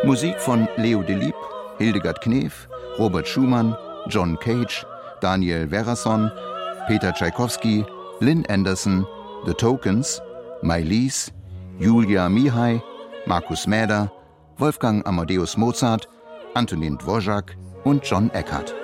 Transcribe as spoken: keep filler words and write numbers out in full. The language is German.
Musik von Leo Delibes, Hildegard Knef, Robert Schumann, John Cage, Daniel Verason, Peter Tschaikowski, Lynn Anderson, The Tokens, Maïlis, Julia Mihai, Markus Mäder, Wolfgang Amadeus Mozart, Antonin Dvorak und John Eckert.